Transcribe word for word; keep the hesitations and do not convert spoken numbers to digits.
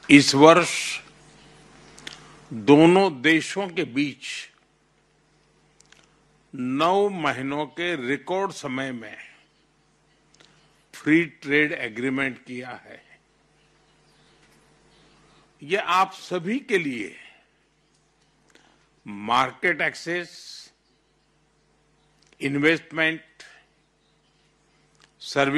इस वर्ष दोनों देशों के बीच नौ महीनों के रिकॉर्ड समय में फ्री ट्रेड एग्रीमेंट किया है। ये आप सभी के लिए मार्केट एक्सेस, इन्वेस्टमेंट, सर्विस